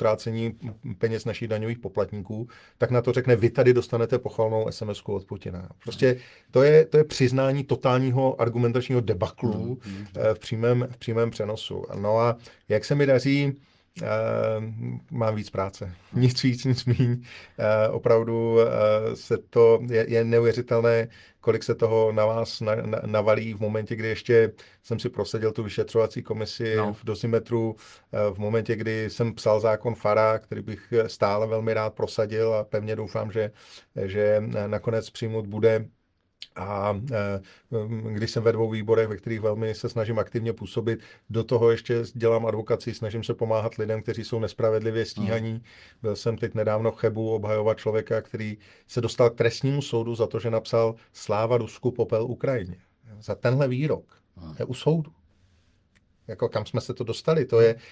utrácení peněz našich daňových poplatníků, tak na to řekne, vy tady dostanete pochvalnou SMS-ku od Putina. Prostě to je přiznání totálního argumentačního debaklu v přímém přenosu. No a jak se mi daří, mám víc práce. Nic víc, nic míň. Opravdu se to je neuvěřitelné, kolik se toho na vás navalí v momentě, kdy ještě jsem si prosadil tu vyšetřovací komisi v Dozimetru, v momentě, kdy jsem psal zákon FARA, který bych stále velmi rád prosadil a pevně doufám, že nakonec přijmout bude. A když jsem ve 2 výborech, ve kterých velmi se snažím aktivně působit, do toho ještě dělám advokaci, snažím se pomáhat lidem, kteří jsou nespravedlivě stíhaní. Byl jsem teď nedávno v Chebu obhajovat člověka, který se dostal k trestnímu soudu za to, že napsal Sláva Rusku, popel Ukrajině. Za tenhle výrok je u soudu. Jako kam jsme se to dostali,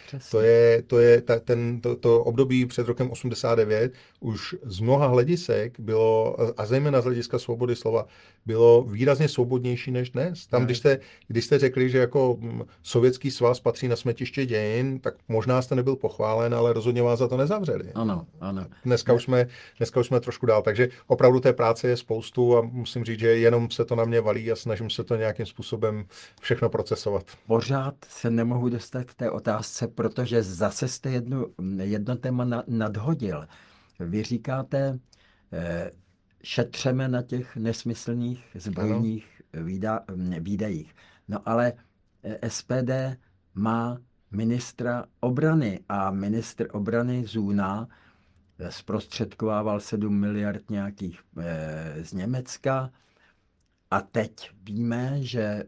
to období před rokem 89 už z mnoha hledisek bylo, a zejména z hlediska svobody slova, bylo výrazně svobodnější než dnes. Tam, když jste řekli, že jako Sovětský svaz patří na smetiště dějin, tak možná jste nebyl pochválen, ale rozhodně vás za to nezavřeli. Ano. Dneska už jsme trošku dál, takže opravdu té práce je spoustu a musím říct, že jenom se to na mě valí a snažím se to nějakým způsobem všechno procesovat. Pořád se nemohu dostat k té otázce, protože zase jste jedno téma nadhodil. Vy říkáte, šetřeme na těch nesmyslných zbrojních výdajích. No ale SPD má ministra obrany a ministr obrany Zůna zprostředkovával 7 miliard nějakých z Německa a teď víme, že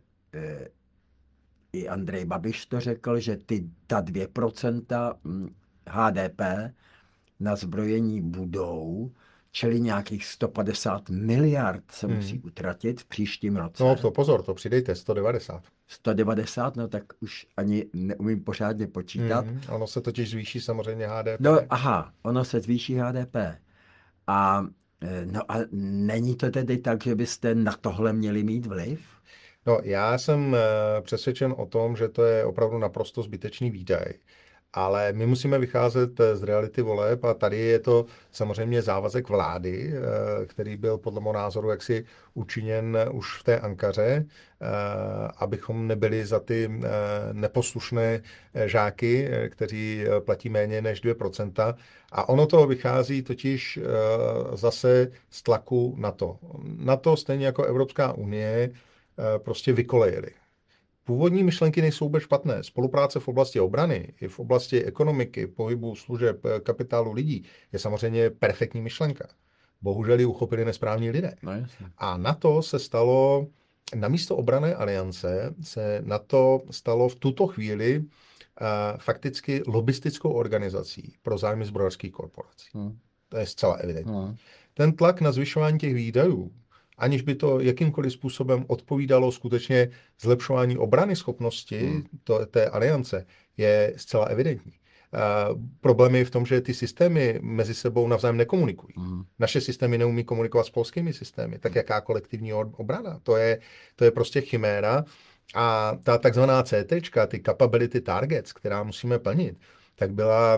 i Andrej Babiš to řekl, že ta 2% HDP na zbrojení budou, čili nějakých 150 miliard se musí utratit v příštím roce. No to pozor, to přidejte, 190. 190, no tak už ani neumím pořádně počítat. Ono se totiž zvýší samozřejmě HDP. No aha, ono se zvýší HDP. A není to tedy tak, že byste na tohle měli mít vliv? No, já jsem přesvědčen o tom, že to je opravdu naprosto zbytečný výdaj. Ale my musíme vycházet z reality voleb a tady je to samozřejmě závazek vlády, který byl podle mého názoru jaksi učiněn už v té Ankaře, abychom nebyli za ty neposlušné žáky, kteří platí méně než 2%. A ono to vychází totiž zase z tlaku NATO. NATO stejně jako Evropská unie prostě vykolejili. Původní myšlenky nejsou vůbec špatné. Spolupráce v oblasti obrany i v oblasti ekonomiky, pohybu, služeb, kapitálu lidí je samozřejmě perfektní myšlenka. Bohužel ji uchopili nesprávní lidé. No, a NATO se stalo, namísto obranné aliance, se NATO stalo v tuto chvíli fakticky lobistickou organizací pro zájmy zbrojařských korporací. To je zcela evidentní. Ten tlak na zvyšování těch výdajů, aniž by to jakýmkoliv způsobem odpovídalo skutečně zlepšování obrany schopnosti té aliance, je zcela evidentní. Problém je v tom, že ty systémy mezi sebou navzájem nekomunikují. Naše systémy neumí komunikovat s polskými systémy. Tak jaká kolektivní obrana? To je prostě chiméra. A ta takzvaná CT, ty capability targets, která musíme plnit, tak byla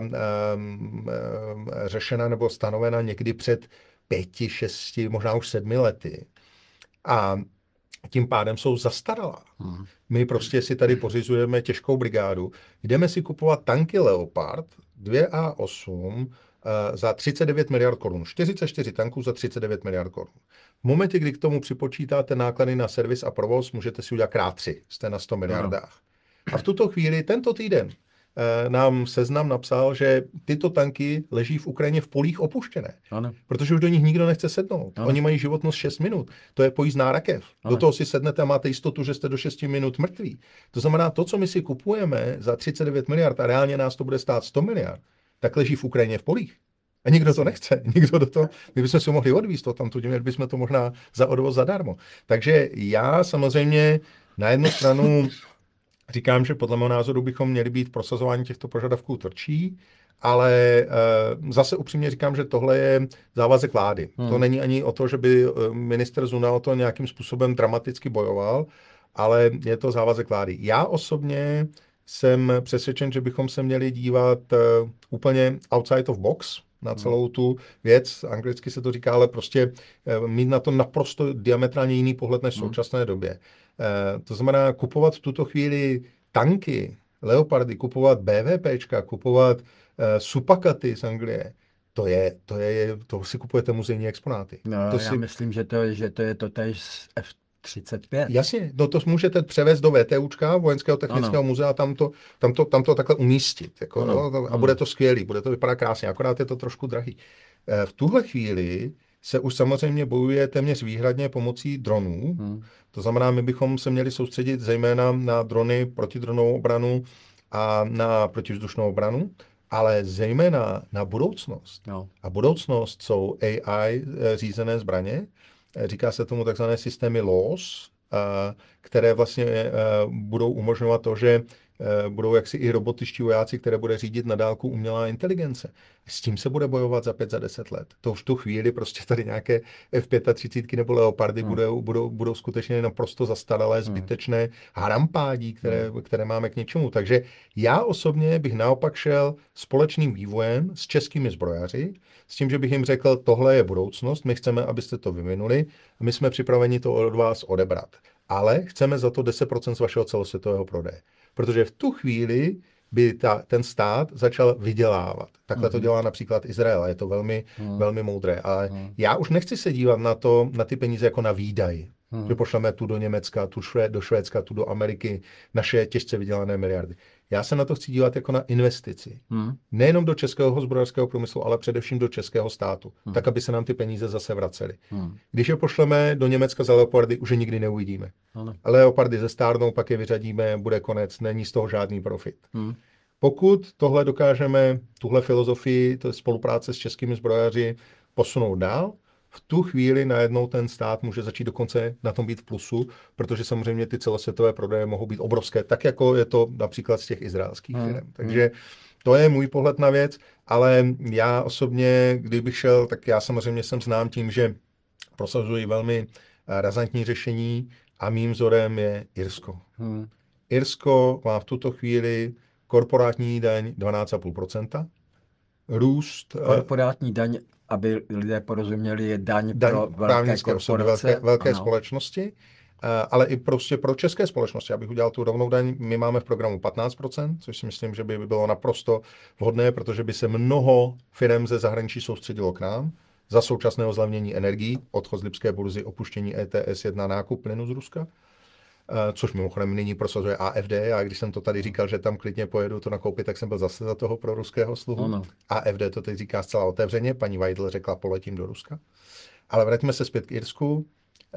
řešena nebo stanovena někdy před 5, 6, možná už 7 lety. A tím pádem jsou zastaralá. My prostě si tady pořizujeme těžkou brigádu. Jdeme si kupovat tanky Leopard 2A8 za 39 miliard korun. 44 tanků za 39 miliard korun. V momentě, kdy k tomu připočítáte náklady na servis a provoz, můžete si udělat krát 3. Jste na 100 miliardách. A v tuto chvíli, tento týden, nám Seznam napsal, že tyto tanky leží v Ukrajině v polích opuštěné. Ano. Protože už do nich nikdo nechce sednout. Ano. Oni mají životnost 6 minut. To je pojízdná rakev. Ano. Do toho si sednete a máte jistotu, že jste do 6 minut mrtví. To znamená, to, co my si kupujeme za 39 miliard a reálně nás to bude stát 100 miliard, tak leží v Ukrajině v polích. A nikdo to nechce. My bychom si mohli odvízt to tam, měli bychom to možná za odvoz zadarmo. Takže já samozřejmě na jednu stranu říkám, že podle mého názoru bychom měli být v prosazování těchto požadavků tvrdší, ale zase upřímně říkám, že tohle je závazek vlády. To není ani o to, že by ministr Zuna o to nějakým způsobem dramaticky bojoval, ale je to závazek vlády. Já osobně jsem přesvědčen, že bychom se měli dívat úplně outside of box na celou tu věc, anglicky se to říká, ale prostě mít na to naprosto diametrálně jiný pohled než v současné době. To znamená kupovat v tuto chvíli tanky, Leopardy, kupovat BVPčka, kupovat Supakaty z Anglie, to si kupujete muzejní exponáty. No, já myslím, že to je totéž z F-35. Jasně, no to můžete převést do VTUčka, Vojenského technického muzea, tam to takhle umístit. Jako, a bude to skvělý, bude to vypadat krásně, akorát je to trošku drahý. V tuhle chvíli se už samozřejmě bojuje téměř výhradně pomocí dronů. To znamená, my bychom se měli soustředit zejména na drony, protidronovou obranu a na protivzdušnou obranu, ale zejména na budoucnost. No. A budoucnost jsou AI řízené zbraně, říká se tomu takzvané systémy LAWS, které vlastně budou umožňovat to, že budou jaksi i robotičtí vojáci, které bude řídit na dálku umělá inteligence. S tím se bude bojovat za 5, za 10 let. To už tu chvíli prostě tady nějaké F-35 nebo Leopardy budou skutečně naprosto zastaralé, zbytečné harampádí, které máme k něčemu. Takže já osobně bych naopak šel společným vývojem s českými zbrojaři, s tím, že bych jim řekl, tohle je budoucnost, my chceme, abyste to vyvinuli a my jsme připraveni to od vás odebrat. Ale chceme za to 10% z vašeho celosvětového prodeje. Protože v tu chvíli by ten stát začal vydělávat. Takhle to dělá například Izrael a je to velmi, velmi moudré. Ale já už nechci se dívat na ty peníze jako na výdaj. Že pošleme tu do Německa, tu do Švédska, tu do Ameriky, naše těžce vydělané miliardy. Já se na to chci dívat jako na investici. Nejenom do českého zbrojařského průmyslu, ale především do českého státu. Tak, aby se nám ty peníze zase vracely. Když je pošleme do Německa za Leopardy, už je nikdy neuvidíme. Leopardy zestárnou, pak je vyřadíme, bude konec, není z toho žádný profit. Pokud tohle dokážeme, tuhle filozofii, spolupráce s českými zbrojaři posunout dál, v tu chvíli najednou ten stát může začít dokonce na tom být v plusu, protože samozřejmě ty celosvětové prodeje mohou být obrovské, tak jako je to například z těch izraelských firm. Takže to je můj pohled na věc, ale já osobně, kdybych šel, tak já samozřejmě jsem znám tím, že prosazuji velmi razantní řešení a mým vzorem je Irsko. Irsko má v tuto chvíli korporátní daň 12,5%. Růst... Korporátní daň, aby lidé porozuměli, je daň pro velké korporace. Velké společnosti, ale i prostě pro české společnosti. Abych udělal tu rovnou daň, my máme v programu 15%, což si myslím, že by bylo naprosto vhodné, protože by se mnoho firem ze zahraničí soustředilo k nám za současného zlevnění energií, odchod z lipské burzy, opuštění ETS, nákup plynu z Ruska. Což mimochodem nyní prosazuje AfD. A když jsem to tady říkal, že tam klidně pojedu to nakoupit, tak jsem byl zase za toho pro ruského sluhu. AfD to teď říká zcela otevřeně. Paní Weidl řekla, poletím do Ruska. Ale vraťme se zpět k Irsku.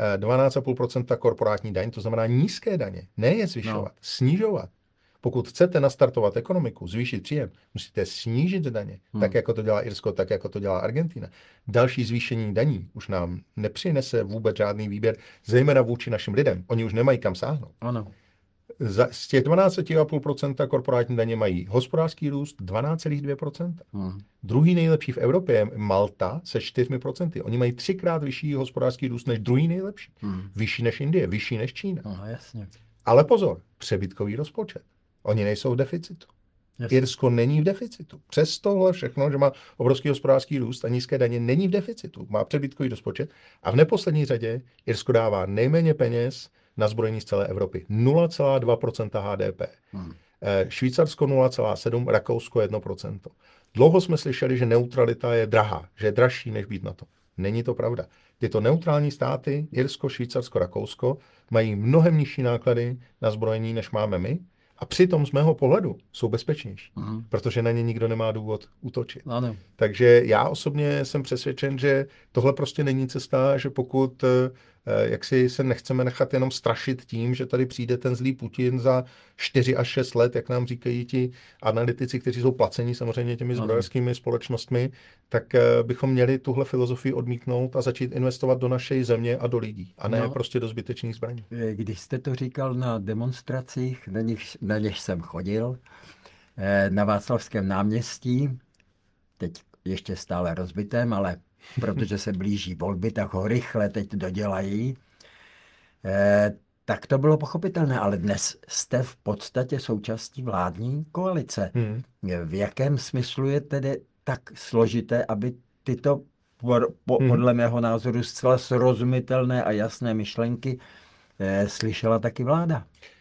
12,5% korporátní daň, to znamená nízké daně. Ne je zvyšovat, snižovat. Pokud chcete nastartovat ekonomiku, zvýšit příjem, musíte snížit daně, tak jako to dělá Irsko, tak jako to dělá Argentina. Další zvýšení daní už nám nepřinese vůbec žádný výběr, zejména vůči našim lidem. Oni už nemají kam sáhnout. Ano. Z těch 12,5% korporátní daně mají hospodářský růst 12,2%. Druhý nejlepší v Evropě je Malta se 4%. Oni mají 3krát vyšší hospodářský růst než druhý nejlepší. Vyšší než Indie, vyšší než Čína. Jasně. Ale pozor, přebytkový rozpočet. Oni nejsou v deficitu. Jasně. Irsko není v deficitu. Přes tohle všechno, že má obrovský hospodářský růst a nízké daně, není v deficitu. Má přebytkový rozpočet a v neposlední řadě Irsko dává nejméně peněz na zbrojení z celé Evropy. 0,2% HDP. Švýcarsko 0,7%, Rakousko 1%. Dlouho jsme slyšeli, že neutralita je drahá, že je dražší, než být na to. Není to pravda. Tyto neutrální státy, Irsko, Švýcarsko, Rakousko, mají mnohem nižší náklady na zbrojení, než máme my. A přitom z mého pohledu jsou bezpečnější, protože na ně nikdo nemá důvod útočit. Ano. Takže já osobně jsem přesvědčen, že tohle prostě není cesta, že pokud jaksi se nechceme nechat jenom strašit tím, že tady přijde ten zlý Putin za 4 až 6 let, jak nám říkají ti analytici, kteří jsou placení samozřejmě těmi zbrojařskými společnostmi, tak bychom měli tuhle filozofii odmítnout a začít investovat do naší země a do lidí, a ne prostě do zbytečných zbraní. Když jste to říkal na demonstracích, na něž jsem chodil, na Václavském náměstí, teď ještě stále rozbitém, ale protože se blíží volby, tak ho rychle teď dodělají, tak to bylo pochopitelné, ale dnes jste v podstatě součástí vládní koalice. V jakém smyslu je tedy tak složité, aby tyto podle mého názoru zcela srozumitelné a jasné myšlenky slyšela taky vláda?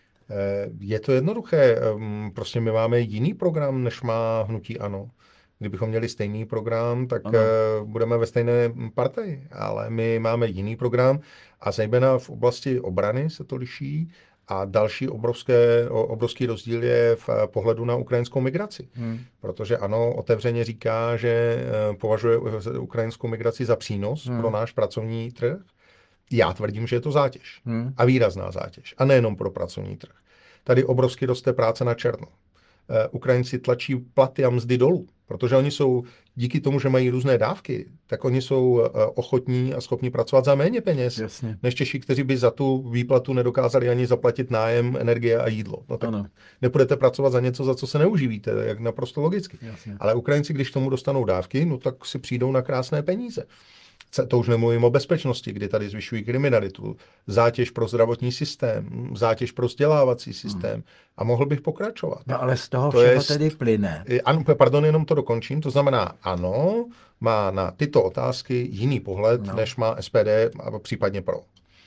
Je to jednoduché. Prostě my máme jiný program, než má hnutí ANO. Kdybychom měli stejný program, tak budeme ve stejné partii. Ale my máme jiný program a zejména v oblasti obrany se to liší. A další obrovský rozdíl je v pohledu na ukrajinskou migraci. Protože ANO otevřeně říká, že považuje ukrajinskou migraci za přínos pro náš pracovní trh. Já tvrdím, že je to zátěž. A výrazná zátěž. A nejenom pro pracovní trh. Tady obrovsky roste práce na černo. Ukrajinci tlačí platy a mzdy dolů, protože oni jsou, díky tomu, že mají různé dávky, tak oni jsou ochotní a schopní pracovat za méně peněz, než Češi, kteří by za tu výplatu nedokázali ani zaplatit nájem, energie a jídlo. No tak nepůjdete pracovat za něco, za co se neuživíte, jak naprosto logicky. Jasně. Ale Ukrajinci, když tomu dostanou dávky, no tak si přijdou na krásné peníze. To už nemluvím o bezpečnosti, kdy tady zvyšují kriminalitu, zátěž pro zdravotní systém, zátěž pro vzdělávací systém a mohl bych pokračovat. No ale z toho všeho tedy plyne. Ano, pardon, jenom to dokončím. To znamená, ano, má na tyto otázky jiný pohled, než má SPD a případně PRO.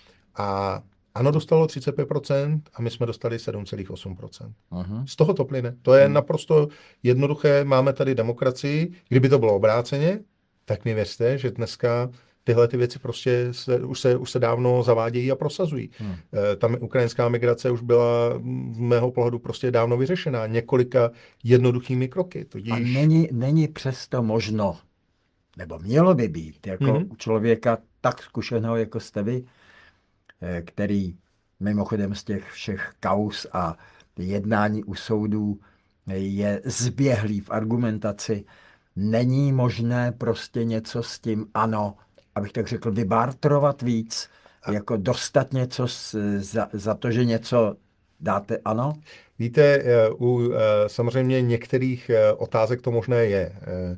A ANO dostalo 35% a my jsme dostali 7,8%. Z toho to plyne. To je naprosto jednoduché. Máme tady demokracii. Kdyby to bylo obráceně, tak mi věřte, že dneska tyhle ty věci prostě už se dávno zavádějí a prosazují. Tam ukrajinská migrace už byla z mého pohledu prostě dávno vyřešená několika jednoduchými kroky. Tudíž... A není přesto možno, nebo mělo by být, jako u člověka tak zkušeného, jako jste vy, který mimochodem z těch všech kauz a jednání u soudů je zběhlý v argumentaci, není možné prostě něco s tím, ano, abych tak řekl, vybartrovat víc, jako dostat něco za to, že něco dáte, ano? Víte, u samozřejmě některých otázek to možné je.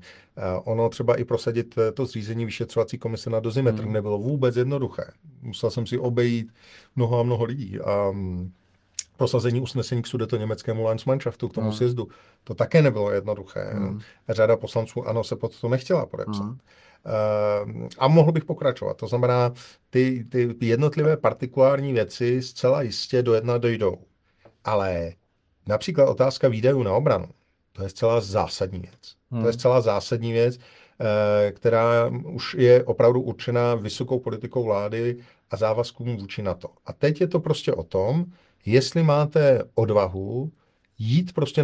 Ono třeba i prosadit to zřízení vyšetřovací komise na dozimetr nebylo vůbec jednoduché. Musel jsem si obejít mnoho a mnoho lidí a prosazení usnesení k sudetoněmeckému Landsmannschaftu, k tomu sjezdu, to také nebylo jednoduché. Řada poslanců ANO se pod to nechtěla podepsat. A mohl bych pokračovat. To znamená, ty jednotlivé partikulární věci zcela jistě do jedna dojdou. Ale například otázka výdajů na obranu, to je zcela zásadní věc. To je zcela zásadní věc, která už je opravdu určená vysokou politikou vlády a závazkům vůči NATO. A teď je to prostě o tom, jestli máte odvahu jít prostě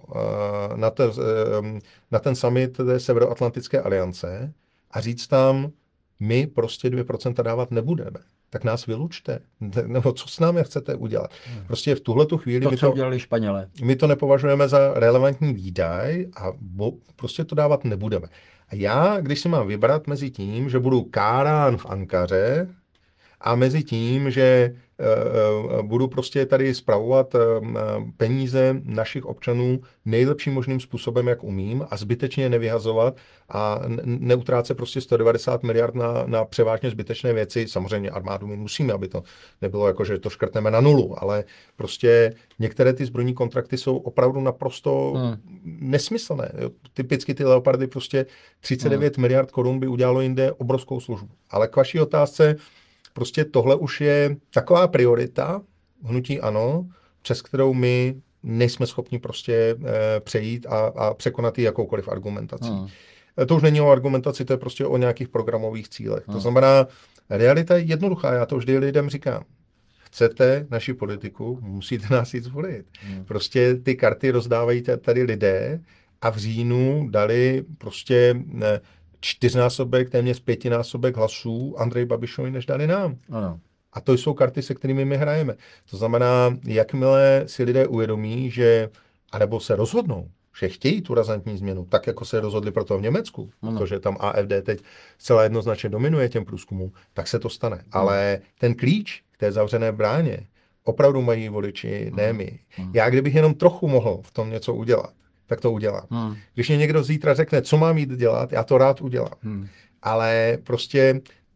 na ten summit té Severoatlantické aliance a říct tam, my prostě 2% dávat nebudeme. Tak nás vylučte. Nebo co s námi chcete udělat? Prostě v tuhletu chvíli... co udělali Španělé. My to nepovažujeme za relevantní výdaj a prostě to dávat nebudeme. A já, když si mám vybrat mezi tím, že budu kárán v Ankaře a mezi tím, že budu prostě tady spravovat peníze našich občanů nejlepším možným způsobem, jak umím a zbytečně nevyhazovat a neutrácet prostě 190 miliard na převážně zbytečné věci. Samozřejmě armádu my musíme, aby to nebylo jako, že to škrtneme na nulu, ale prostě některé ty zbrojní kontrakty jsou opravdu naprosto nesmyslné. Typicky ty Leopardy prostě 39 miliard korun by udělalo jinde obrovskou službu. Ale k vaší otázce, prostě tohle už je taková priorita hnutí ANO, přes kterou my nejsme schopni prostě přejít a překonat jakoukoliv argumentací. To už není o argumentaci, to je prostě o nějakých programových cílech. To znamená, realita je jednoduchá, já to vždy lidem říkám. Chcete naši politiku, musíte nás jít zvolit. Prostě ty karty rozdávají tady lidé a v říjnu dali prostě 4násobek, téměř 5násobek hlasů Andreji Babišovi, než dali nám. Ano. A to jsou karty, se kterými my hrajeme. To znamená, jakmile si lidé uvědomí, že, anebo se rozhodnou, že chtějí tu razantní změnu, tak jako se rozhodli pro to v Německu, protože tam AfD teď zcela jednoznačně dominuje těm průzkumům, tak se to stane. Ale ten klíč k té zavřené bráně opravdu mají voliči, ne my. Já kdybych jenom trochu mohl v tom něco udělat, tak to udělám. Když mě někdo zítra řekne, co mám jít dělat, já to rád udělám. Ale prostě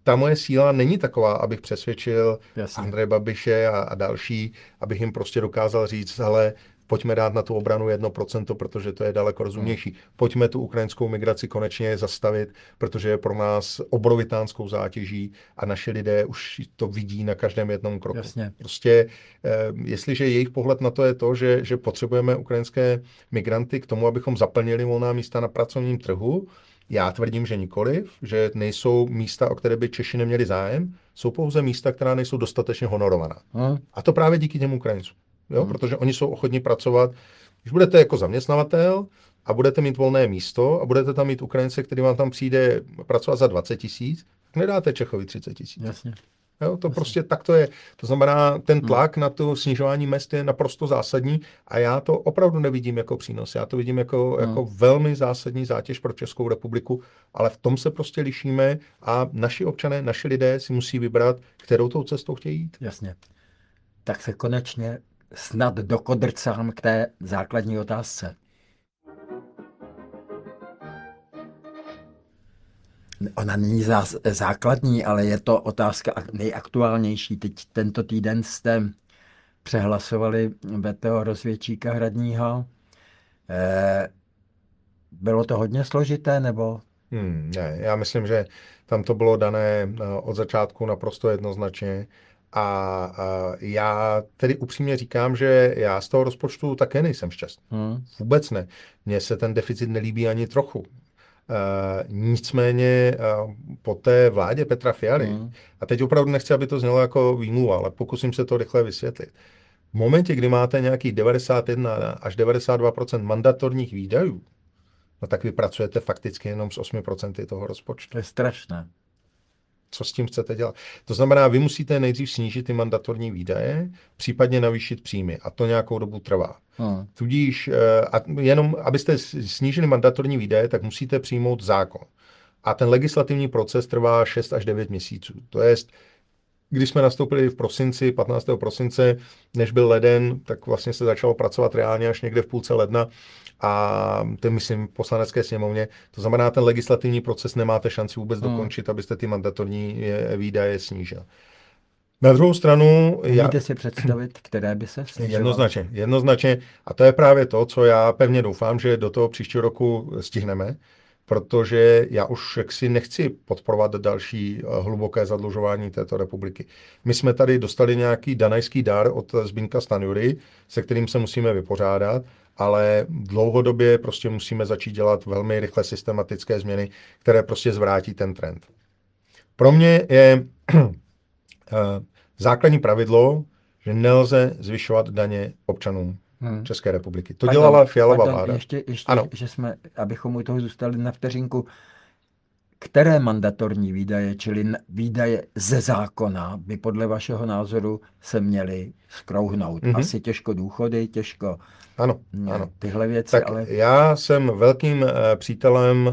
ta moje síla není taková, abych přesvědčil Jasně. Andreje Babiše a další, abych jim prostě dokázal říct, hele, pojďme dát na tu obranu 1%, protože to je daleko rozumnější. Pojďme tu ukrajinskou migraci konečně zastavit, protože je pro nás obrovitánskou zátěží a naši lidé už to vidí na každém jednom kroku. Jasně. Prostě, jestliže jejich pohled na to je to, že potřebujeme ukrajinské migranty k tomu, abychom zaplnili volná místa na pracovním trhu, já tvrdím, že nikoliv, že nejsou místa, o které by Češi neměli zájem, jsou pouze místa, která nejsou dostatečně honorovaná. A to právě díky těm Ukrajincům. Jo? Protože oni jsou ochotní pracovat. Když budete jako zaměstnavatel a budete mít volné místo a budete tam mít Ukrajince, který vám tam přijde pracovat za 20 000, tak nedáte Čechovi 30 000. Jasně. Jo, to prostě tak to je. To znamená, ten tlak na to snižování mezd je naprosto zásadní a já to opravdu nevidím jako přínos. Já to vidím jako velmi zásadní zátěž pro Českou republiku, ale v tom se prostě lišíme a naši občané, naši lidé si musí vybrat, kterou tou cestou chtějí jít. Jasně. Tak se konečně snad dokodrcám k té základní otázce. Ona není základní, ale je to otázka nejaktuálnější. Teď tento týden jste přehlasovali veto rozvědčíka Hradního. Bylo to hodně složité, nebo? Ne, já myslím, že tam to bylo dané od začátku naprosto jednoznačně. A já tedy upřímně říkám, že já z toho rozpočtu také nejsem šťastný. Vůbec ne. Mně se ten deficit nelíbí ani trochu. Nicméně po té vládě Petra Fialy, a teď opravdu nechci, aby to znělo jako výmluva, ale pokusím se to rychle vysvětlit. V momentě, kdy máte nějakých 91 až 92% mandatorních výdajů, no tak vy pracujete fakticky jenom s 8% toho rozpočtu. To je strašné. Co s tím chcete dělat? To znamená, vy musíte nejdřív snížit ty mandatorní výdaje, případně navýšit příjmy a to nějakou dobu trvá. Tudíž, a jenom abyste snížili mandatorní výdaje, tak musíte přijmout zákon. A ten legislativní proces trvá 6 až 9 měsíců. To jest, když jsme nastoupili v prosinci, 15. prosince, než byl leden, tak vlastně se začalo pracovat reálně až někde v půlce ledna a to myslím v poslanecké sněmovně. To znamená, ten legislativní proces nemáte šanci vůbec dokončit, abyste ty mandatorní výdaje snížil. Na druhou stranu... Můžete si představit, které by se snížilo? Jednoznačně. A to je právě to, co já pevně doufám, že do toho příštího roku stihneme, protože já už jaksi nechci podporovat další hluboké zadlužování této republiky. My jsme tady dostali nějaký danajský dar od Zbyňka Stanjury, se kterým se musíme vypořádat, ale dlouhodobě prostě musíme začít dělat velmi rychle systematické změny, které prostě zvrátí ten trend. Pro mě je základní pravidlo, že nelze zvyšovat daně občanům České republiky. To dělala Fialova vláda. Ještě ano. Že jsme, abychom u toho zůstali na vteřinku, které mandatorní výdaje, čili výdaje ze zákona, by podle vašeho názoru se měly skrouhnout? Asi těžko důchody, těžko ano. tyhle věci. Tak ale... já jsem velkým přítelem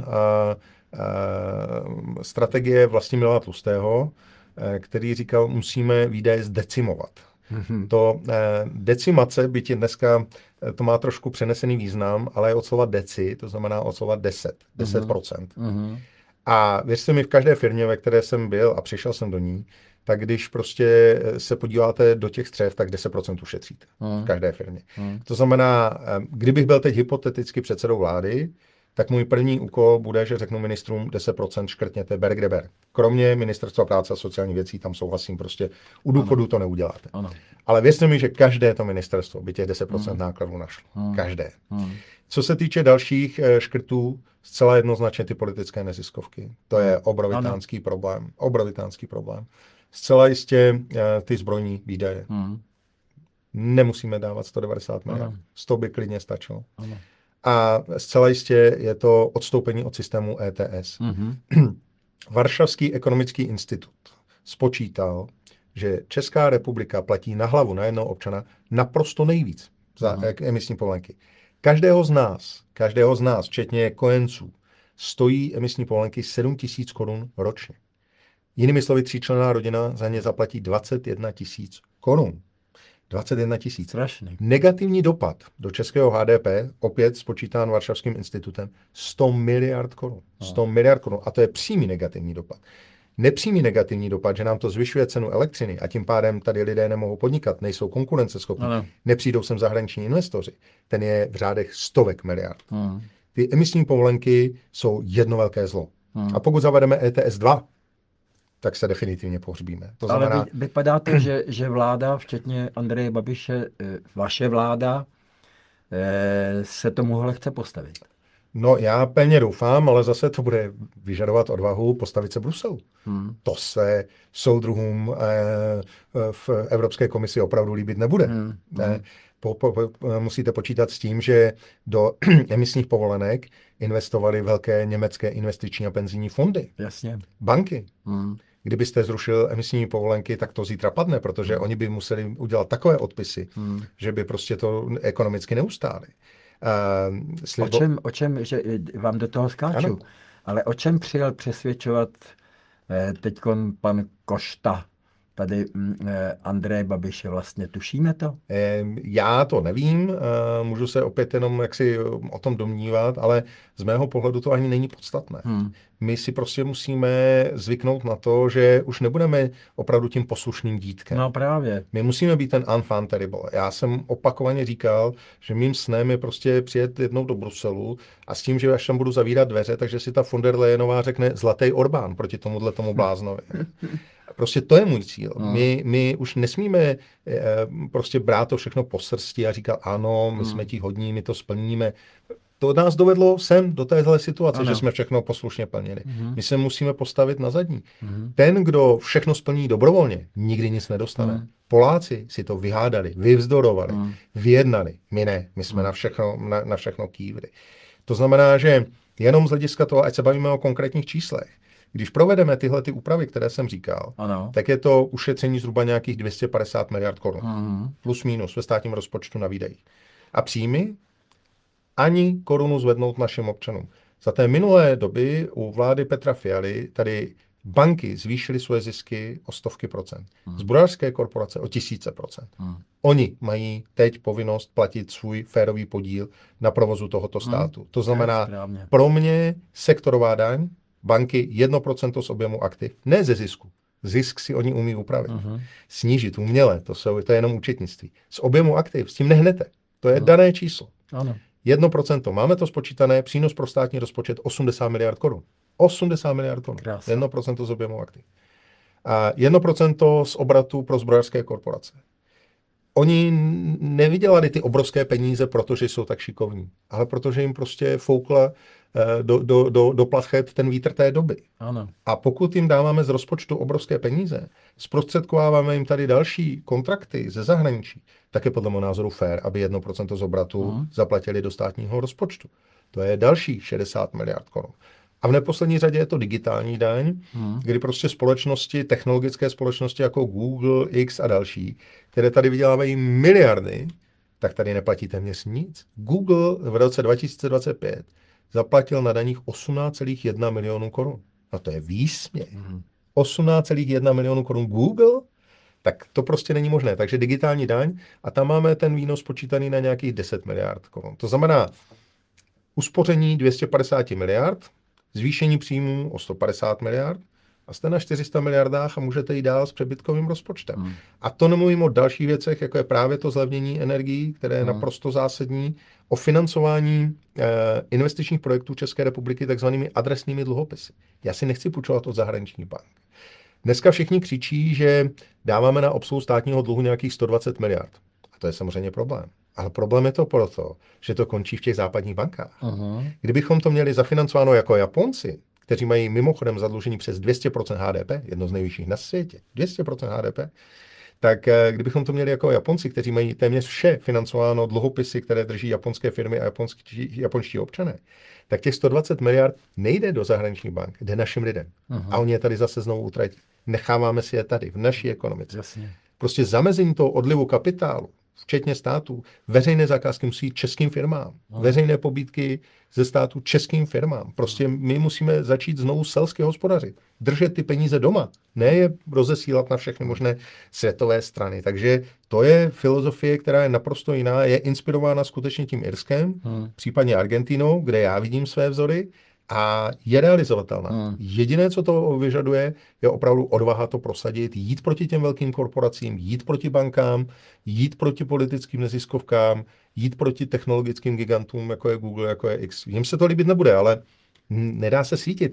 strategie Vlastimila Tlustého, který říkal, musíme výdaje zdecimovat. To decimace, byť je dneska, to má trošku přenesený význam, ale je od slova deci, to znamená od slova 10%. A věřte mi, v každé firmě, ve které jsem byl a přišel jsem do ní, tak když prostě se podíváte do těch střev, tak 10% ušetříte v každé firmě. To znamená, kdybych byl teď hypoteticky předsedou vlády, tak můj první úkol bude, že řeknu ministrům 10% škrtněte ber kde ber. Kromě Ministerstva práce a sociálních věcí, tam souhlasím, prostě u důchodu to neuděláte. Ano. Ale věřte mi, že každé to ministerstvo by těch 10% nákladů našlo. Každé. Co se týče dalších škrtů, zcela jednoznačně ty politické neziskovky. To je obrovitánský problém. Obrovitánský problém. Zcela jistě ty zbrojní výdaje. Nemusíme dávat 190 miliard. 100 by klidně stačilo. A zcela jistě je to odstoupení od systému ETS. Varšavský ekonomický institut spočítal, že Česká republika platí na hlavu na jednoho občana naprosto nejvíc za emisní povolenky. Každého z nás, včetně kojenců, stojí emisní povolenky 7 000 korun ročně. Jinými slovy, 3členná rodina za ně zaplatí 21 000 korun. 21 000. Strašný. Negativní dopad do českého HDP, opět spočítán Varšavským institutem, 100 miliard korun. 100 miliard korun. A to je přímý negativní dopad. Nepřímý negativní dopad, že nám to zvyšuje cenu elektřiny a tím pádem tady lidé nemohou podnikat, nejsou konkurenceschopní, nepřijdou sem zahraniční investoři, ten je v řádech stovek miliard. Ty emisní povolenky jsou jedno velké zlo. A pokud zavedeme ETS 2, tak se definitivně pohřbíme. To znamená... Ale vypadá to, že vláda, včetně Andreje Babiše, vaše vláda, se tomuhle chce postavit. No já pevně doufám, ale zase to bude vyžadovat odvahu postavit se Bruselu. To se soudruhům v Evropské komisi opravdu líbit nebude. Musíte počítat s tím, že do emisních povolenek investovaly velké německé investiční a penzijní fondy. Jasně. Banky. Kdybyste zrušil emisní povolenky, tak to zítra padne, protože oni by museli udělat takové odpisy, že by prostě to ekonomicky neustáli. O čem, že vám do toho skáču, ano. Ale o čem přijel přesvědčovat teďkon pan Košta, tady Andreje Babiše, vlastně tušíme to? Já to nevím, můžu se opět jenom jaksi o tom domnívat, ale z mého pohledu to ani není podstatné. My si prostě musíme zvyknout na to, že už nebudeme opravdu tím poslušným dítkem. No právě. My musíme být ten enfant terrible. Já jsem opakovaně říkal, že mým snem je prostě přijet jednou do Bruselu a s tím, že až tam budu zavírat dveře, takže si ta von der Leyenová řekne zlatý Orbán proti tomu bláznovi. Prostě to je můj cíl. My už nesmíme prostě brát to všechno po srsti a říkat ano, my jsme ti hodní, my to splníme. To nás dovedlo sem do téhle situace, že jsme všechno poslušně plnili. My se musíme postavit na zadní. Ten, kdo všechno splní dobrovolně, nikdy nic nedostane. Poláci si to vyhádali, vyvzdorovali, vyjednali. My ne, my jsme na všechno kývli. To znamená, že jenom z hlediska toho, ať se bavíme o konkrétních číslech, když provedeme tyhle ty úpravy, které jsem říkal, tak je to ušetření zhruba nějakých 250 miliard korun. Plus minus ve státním rozpočtu na výdajích. A příjmy ani korunu zvednout našim občanům. Za té minulé doby u vlády Petra Fialy tady banky zvýšily svoje zisky o stovky procent. Zbrojařské korporace o 1000%. Oni mají teď povinnost platit svůj férový podíl na provozu tohoto státu. To znamená, pro mě sektorová daň, banky 1% z objemu aktiv, ne ze zisku. Zisk si oni umí upravit. Snížit uměle, to je jenom účetnictví. Z objemu aktiv, s tím nehnete. To je dané číslo. Ano. 1%, máme to spočítané, přínos pro státní rozpočet 80 miliard korun. 80 miliard korun. 1% z objemu aktiv. A 1% z obratu pro zbrojařské korporace. Oni nevydělali ty obrovské peníze, protože jsou tak šikovní, ale protože jim prostě foukla do plachet ten vítr té doby. Ano. A pokud jim dáváme z rozpočtu obrovské peníze, zprostředkováváme jim tady další kontrakty ze zahraničí, tak je podle mého názoru fér, aby 1% z obratu zaplatili do státního rozpočtu. To je další 60 miliard korun. A v neposlední řadě je to digitální daň, kdy prostě společnosti, technologické společnosti jako Google, X a další, které tady vydělávají miliardy, tak tady neplatí téměř nic. Google v roce 2025 zaplatil na daních 18,1 milionů korun. A to je výsměch. 18,1 milionů korun Google? Tak to prostě není možné. Takže digitální daň a tam máme ten výnos počítaný na nějakých 10 miliard korun. To znamená uspoření 250 miliard, zvýšení příjmů o 150 miliard a jste na 400 miliardách a můžete jít dál s přebytkovým rozpočtem. A to nemluvím o dalších věcech, jako je právě to zlevnění energií, které je naprosto zásadní, o financování investičních projektů České republiky takzvanými adresnými dluhopisy. Já si nechci půjčovat od zahraničních bank. Dneska všichni křičí, že dáváme na obsluhu státního dluhu nějakých 120 miliard. A to je samozřejmě problém. Ale problém je to proto, že to končí v těch západních bankách. Kdybychom to měli zafinancováno jako Japonci, kteří mají mimochodem zadlužení přes 200% HDP, jedno z nejvyšších na světě, 200% HDP, tak kdybychom to měli jako Japonci, kteří mají téměř vše financováno dluhopisy, které drží japonské firmy a japonští občané, tak těch 120 miliard nejde do zahraničních bank, jde našim lidem. A oni je tady zase znovu utratí. Necháváme si je tady, v naší ekonomice. Jasně. Prostě zamezení toho odlivu kapitálu, včetně států, veřejné zakázky musí jít českým firmám. Veřejné pobídky ze státu českým firmám. Prostě my musíme začít znovu selsky hospodařit. Držet ty peníze doma, ne je rozesílat na všechny možné světové strany. Takže to je filozofie, která je naprosto jiná, je inspirována skutečně tím Irskem, případně Argentinou, kde já vidím své vzory, a je realizovatelná. Jediné, co to vyžaduje, je opravdu odvaha to prosadit, jít proti těm velkým korporacím, jít proti bankám, jít proti politickým neziskovkám, jít proti technologickým gigantům, jako je Google, jako je X. Jim se to líbit nebude, ale nedá se svítit.